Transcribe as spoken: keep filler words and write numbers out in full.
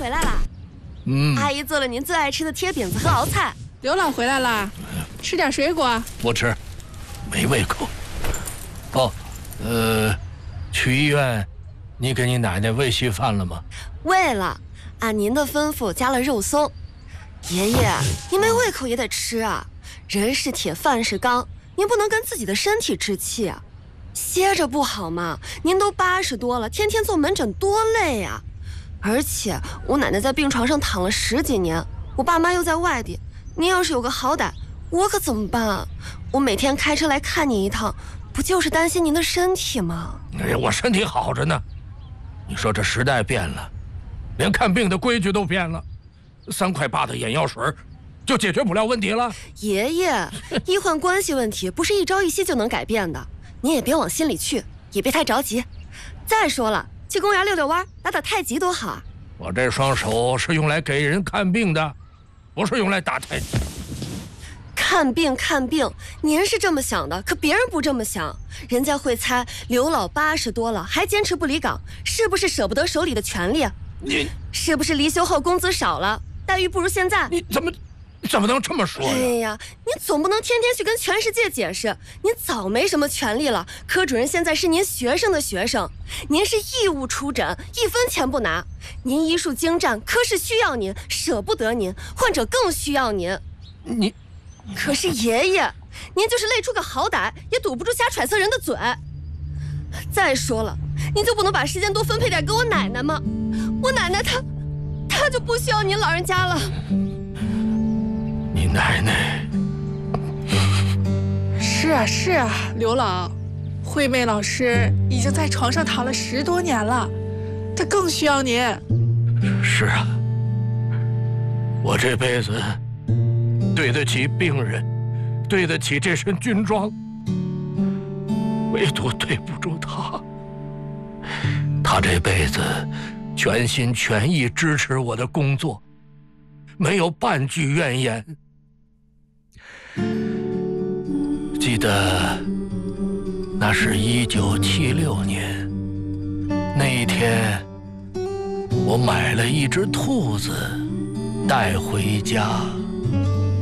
回来啦。 嗯， 阿姨做了您最爱吃的贴饼子和熬菜。 刘老回来啦，吃点水果。 不吃，没胃口。哦，呃，去医院，你给你奶奶喂稀饭了吗？ 喂了，按您的吩咐加了肉松。爷爷，您没胃口也得吃啊，人是铁，饭是钢，您不能跟自己的身体置气啊。歇着不好吗？您都八十多了，天天坐门诊多累呀！而且我奶奶在病床上躺了十几年，我爸妈又在外地，您要是有个好歹，我可怎么办啊？我每天开车来看您一趟，不就是担心您的身体吗？ 哎呀，我身体好着呢。你说这时代变了，连看病的规矩都变了，三块八的眼药水就解决不了问题了？ 爷爷，医患关系问题不是一朝一夕就能改变的，您也别往心里去，也别太着急。再说了，去公园遛遛弯，打打太极多好啊！ 我这双手是用来给人看病的，不是用来打太极。 看病看病，您是这么想的，可别人不这么想。人家会猜刘老八十多了还坚持不离岗，是不是舍不得手里的权利？ 你是不是离休后工资少了，待遇不如现在？ 你怎么怎么能这么说呀？ 哎呀，您总不能天天去跟全世界解释，您早没什么权利了。科主任现在是您学生的学生，您是义务出诊，一分钱不拿。您医术精湛，科室需要您，舍不得您，患者更需要您。 你， 可是爷爷，您就是累出个好歹，也堵不住瞎揣测人的嘴。再说了，您就不能把时间多分配点给我奶奶吗？我奶奶她，她就不需要您老人家了。 你奶奶是啊是啊，刘老，惠妹老师已经在床上躺了十多年了，她更需要您。 是啊，我这辈子对得起病人，对得起这身军装，唯独对不住他。他这辈子全心全意支持我的工作，没有半句怨言。记得那是一九七六年，那一天我买了一只兔子带回家。